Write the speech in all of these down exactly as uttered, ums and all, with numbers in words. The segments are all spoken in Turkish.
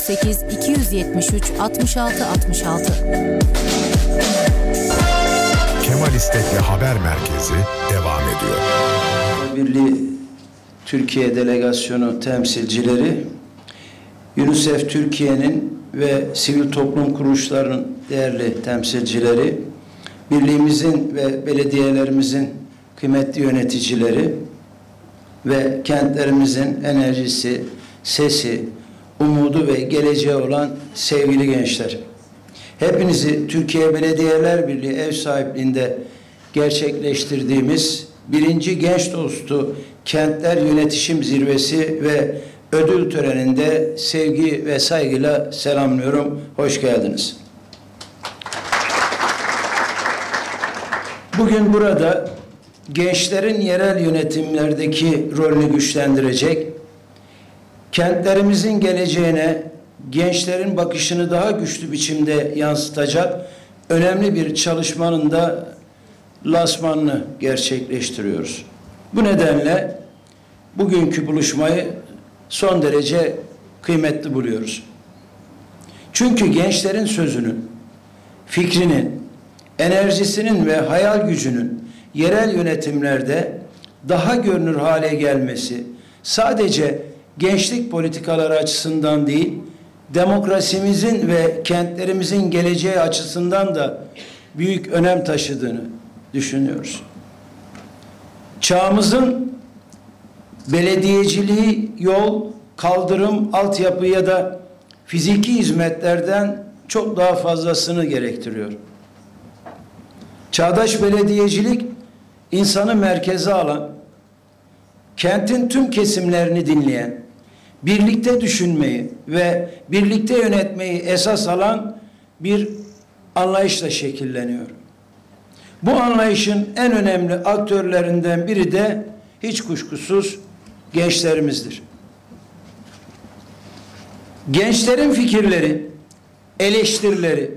sekiz iki yüz yetmiş üç altmış altı altmış altı. Kemal İstekli Haber Merkezi devam ediyor. Birliği Türkiye Delegasyonu temsilcileri, UNICEF Türkiye'nin ve sivil toplum kuruluşlarının değerli temsilcileri, birliğimizin ve belediyelerimizin kıymetli yöneticileri ve kentlerimizin enerjisi, sesi, umudu ve geleceği olan sevgili gençler. Hepinizi Türkiye Belediyeler Birliği ev sahipliğinde gerçekleştirdiğimiz birinci Genç Dostu Kentler Yönetişim Zirvesi ve ödül töreninde sevgi ve saygıyla selamlıyorum. Hoş geldiniz. Bugün burada gençlerin yerel yönetimlerdeki rolünü güçlendirecek, kentlerimizin geleceğine gençlerin bakışını daha güçlü biçimde yansıtacak önemli bir çalışmanın da lansmanını gerçekleştiriyoruz. Bu nedenle bugünkü buluşmayı son derece kıymetli buluyoruz. Çünkü gençlerin sözünün, fikrinin, enerjisinin ve hayal gücünün yerel yönetimlerde daha görünür hale gelmesi sadece gençlik politikaları açısından değil, demokrasimizin ve kentlerimizin geleceği açısından da büyük önem taşıdığını düşünüyoruz. Çağımızın belediyeciliği yol, kaldırım, altyapı ya da fiziki hizmetlerden çok daha fazlasını gerektiriyor. Çağdaş belediyecilik insanı merkeze alan, kentin tüm kesimlerini dinleyen, birlikte düşünmeyi ve birlikte yönetmeyi esas alan bir anlayışla şekilleniyor. Bu anlayışın en önemli aktörlerinden biri de hiç kuşkusuz gençlerimizdir. Gençlerin fikirleri, eleştirileri,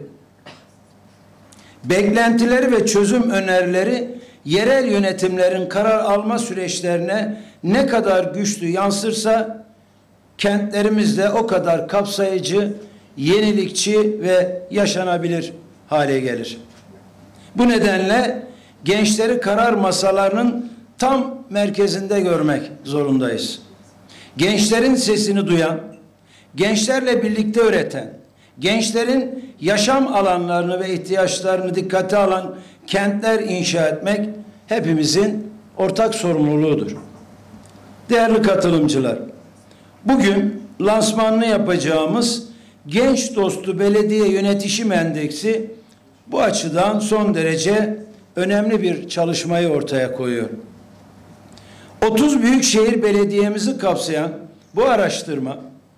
beklentileri ve çözüm önerileri yerel yönetimlerin karar alma süreçlerine ne kadar güçlü yansırsa kentlerimizde o kadar kapsayıcı, yenilikçi ve yaşanabilir hale gelir. Bu nedenle gençleri karar masalarının tam merkezinde görmek zorundayız. Gençlerin sesini duyan, gençlerle birlikte üreten, gençlerin yaşam alanlarını ve ihtiyaçlarını dikkate alan kentler inşa etmek hepimizin ortak sorumluluğudur. Değerli katılımcılar, bugün lansmanını yapacağımız Genç Dostu Belediye Yönetişim Endeksi bu açıdan son derece önemli bir çalışmayı ortaya koyuyor. otuz büyükşehir belediyemizi kapsayan bu araştırma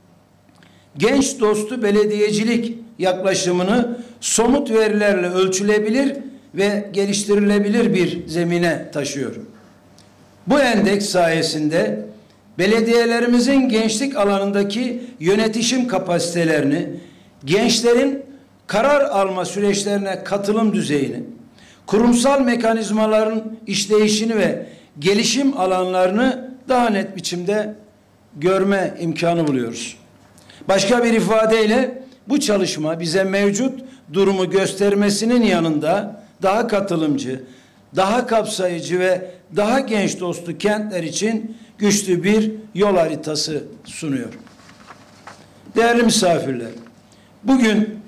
genç dostu belediyecilik yaklaşımını somut verilerle ölçülebilir ve geliştirilebilir bir zemine taşıyor. Bu endeks sayesinde belediyelerimizin gençlik alanındaki yönetişim kapasitelerini, gençlerin karar alma süreçlerine katılım düzeyini, kurumsal mekanizmaların işleyişini ve gelişim alanlarını daha net biçimde görme imkanı buluyoruz. Başka bir ifadeyle bu çalışma bize mevcut durumu göstermesinin yanında daha katılımcı, daha kapsayıcı ve daha genç dostu kentler için güçlü bir yol haritası sunuyor. Değerli misafirler, bugün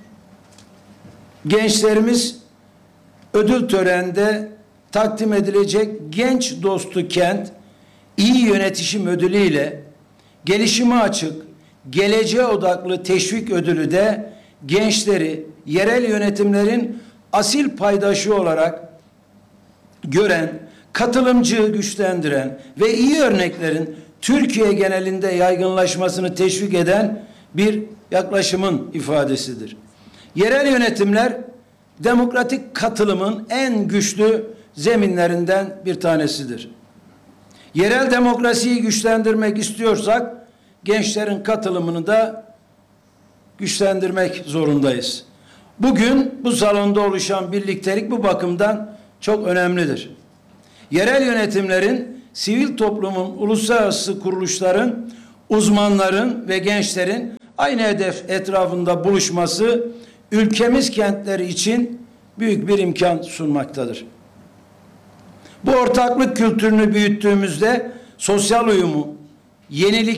gençlerimiz ödül töreninde takdim edilecek Genç Dostu Kent İyi Yönetişim Ödülü ile gelişime açık, geleceğe odaklı teşvik ödülü de gençleri yerel yönetimlerin asil paydaşı olarak gören, katılımcıyı güçlendiren ve iyi örneklerin Türkiye genelinde yaygınlaşmasını teşvik eden bir yaklaşımın ifadesidir. Yerel yönetimler demokratik katılımın en güçlü zeminlerinden bir tanesidir. Yerel demokrasiyi güçlendirmek istiyorsak gençlerin katılımını da güçlendirmek zorundayız. Bugün bu salonda oluşan birliktelik bu bakımdan çok önemlidir. Yerel yönetimlerin, sivil toplumun, uluslararası kuruluşların, uzmanların ve gençlerin aynı hedef etrafında buluşması ülkemiz kentleri için büyük bir imkan sunmaktadır. Bu ortaklık kültürünü büyüttüğümüzde sosyal uyumu, yenilik